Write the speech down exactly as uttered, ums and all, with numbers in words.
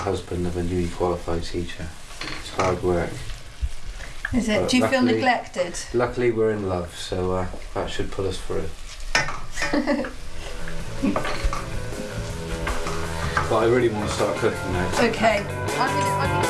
Husband of a newly qualified teacher. It's hard work. Is it? But Do you feel luckily- neglected? Luckily we're in love, so uh, that should pull us through. But I really want to start cooking now. Okay. I'm gonna, I'm gonna